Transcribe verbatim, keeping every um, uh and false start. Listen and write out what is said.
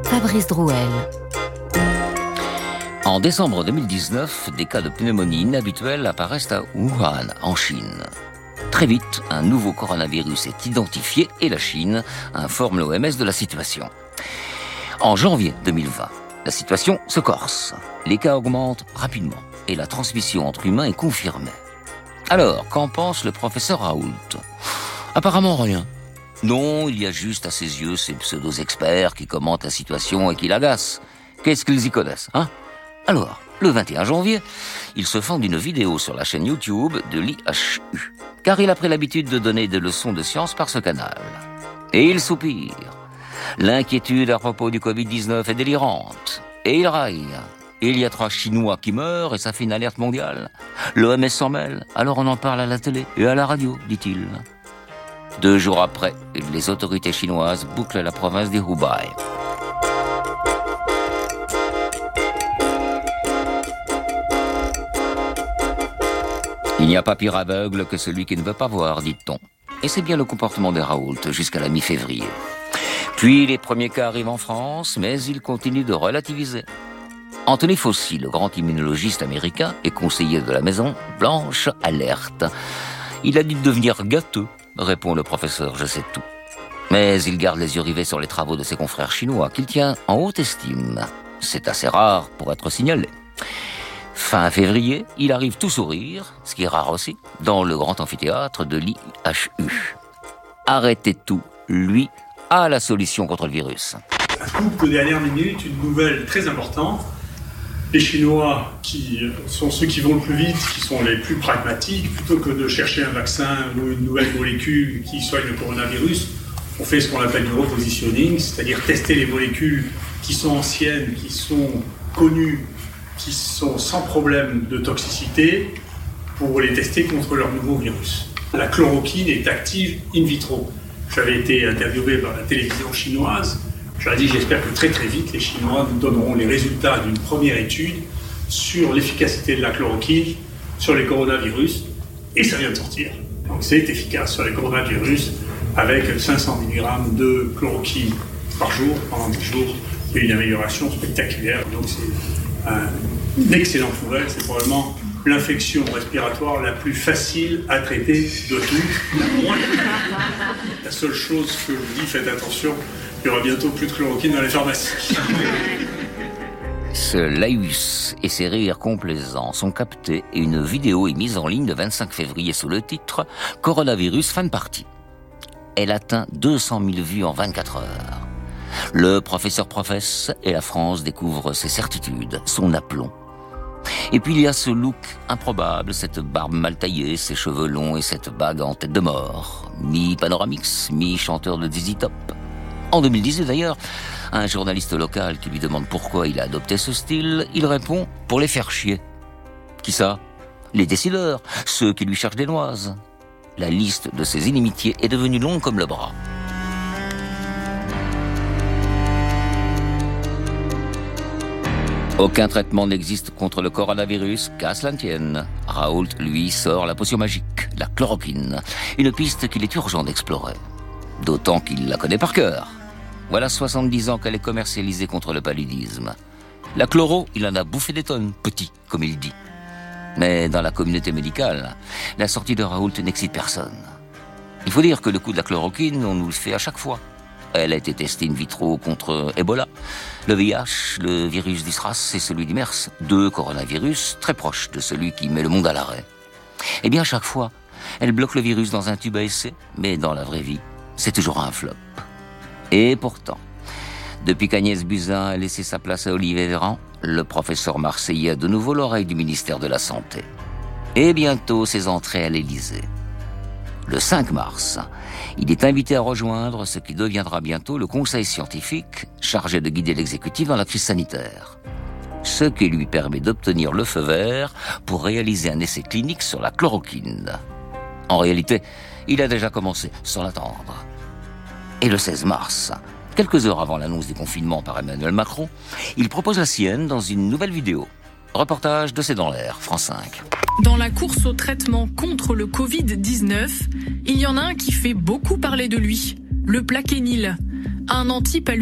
Fabrice Drouel. En décembre deux mille dix-neuf, des cas de pneumonie inhabituels apparaissent à Wuhan, en Chine. Très vite, un nouveau coronavirus est identifié et la Chine informe l'O M S de la situation. En janvier deux mille vingt, la situation se corse. Les cas augmentent rapidement et la transmission entre humains est confirmée. Alors, qu'en pense le professeur Raoult ? Apparemment rien. Non, il y a juste à ses yeux ces pseudo-experts qui commentent la situation et qui l'agacent. Qu'est-ce qu'ils y connaissent, hein ? Alors, le vingt et un janvier, il se fend d'une vidéo sur la chaîne YouTube de l'I H U, car il a pris l'habitude de donner des leçons de science par ce canal. Et il soupire. L'inquiétude à propos du covid dix-neuf est délirante. Et il raille. Il y a trois Chinois qui meurent et ça fait une alerte mondiale. L'O M S s'en mêle, alors on en parle à la télé et à la radio, dit-il. Deux jours après, les autorités chinoises bouclent la province des Hubei. Il n'y a pas pire aveugle que celui qui ne veut pas voir, dit-on. Et c'est bien le comportement des Raoult jusqu'à la mi-février. Puis les premiers cas arrivent en France, mais ils continuent de relativiser. Anthony Fauci, le grand immunologiste américain et conseiller de la Maison Blanche, alerte. Il a dû devenir gâteux, répond le professeur Je sais tout. Mais il garde les yeux rivés sur les travaux de ses confrères chinois, qu'il tient en haute estime. C'est assez rare pour être signalé. Fin février, il arrive tout sourire, ce qui est rare aussi, dans le grand amphithéâtre de l'I H U. Arrêtez tout, lui a la solution contre le virus. Un scoop de dernière minute, une nouvelle très importante. Les Chinois, qui sont ceux qui vont le plus vite, qui sont les plus pragmatiques, plutôt que de chercher un vaccin ou une nouvelle molécule qui soigne le coronavirus, on fait ce qu'on appelle du repositioning, c'est-à-dire tester les molécules qui sont anciennes, qui sont connues, qui sont sans problème de toxicité, pour les tester contre leur nouveau virus. La chloroquine est active in vitro. J'avais été interviewé par la télévision chinoise. Je leur ai dit, j'espère que très très vite, les Chinois nous donneront les résultats d'une première étude sur l'efficacité de la chloroquine sur les coronavirus. Et ça vient de sortir. Donc c'est efficace sur les coronavirus avec cinq cents milligrammes de chloroquine par jour pendant dix jours. Il y a une amélioration spectaculaire. Donc c'est un, une excellente nouvelle. C'est probablement l'infection respiratoire la plus facile à traiter de tout. La moins. La seule chose que je vous dis, faites attention, il y aura bientôt plus de chloroquine dans les pharmacies. Ce laïus et ses rires complaisants sont captés et une vidéo est mise en ligne le vingt-cinq février sous le titre « Coronavirus, fin de partie ». Elle atteint deux cent mille vues en vingt-quatre heures. Le professeur professe et la France découvre ses certitudes, son aplomb. Et puis il y a ce look improbable, cette barbe mal taillée, ces cheveux longs et cette bague en tête de mort. Mi-panoramix, mi-chanteur de Z Z Top. En deux mille dix-huit d'ailleurs, à un journaliste local qui lui demande pourquoi il a adopté ce style, il répond « pour les faire chier ». Qui ça ? Les décideurs, ceux qui lui cherchent des noises. La liste de ses inimitiés est devenue longue comme le bras. Aucun traitement n'existe contre le coronavirus, qu'à cela ne tienne. Raoult, lui, sort la potion magique, la chloroquine. Une piste qu'il est urgent d'explorer. D'autant qu'il la connaît par cœur. Voilà soixante-dix ans qu'elle est commercialisée contre le paludisme. La chloro, il en a bouffé des tonnes, petit, comme il dit. Mais dans la communauté médicale, la sortie de Raoult n'excite personne. Il faut dire que le coup de la chloroquine, on nous le fait à chaque fois. Elle a été testée in vitro contre Ebola, le V I H, le virus du SRAS et celui du MERS, deux coronavirus très proches de celui qui met le monde à l'arrêt. Eh bien, chaque fois, elle bloque le virus dans un tube à essai, mais dans la vraie vie, c'est toujours un flop. Et pourtant, depuis qu'Agnès Buzyn a laissé sa place à Olivier Véran, le professeur marseillais a de nouveau l'oreille du ministère de la Santé. Et bientôt, ses entrées à l'Élysée. Le cinq mars, il est invité à rejoindre ce qui deviendra bientôt le conseil scientifique chargé de guider l'exécutif dans la crise sanitaire. Ce qui lui permet d'obtenir le feu vert pour réaliser un essai clinique sur la chloroquine. En réalité, il a déjà commencé, sans l'attendre. Et le seize mars, quelques heures avant l'annonce du confinement par Emmanuel Macron, il propose la sienne dans une nouvelle vidéo. Reportage de C'est dans l'air, France cinq. Dans la course au traitement contre le covid dix-neuf, il y en a un qui fait beaucoup parler de lui, le Plaquenil, un antipaludisme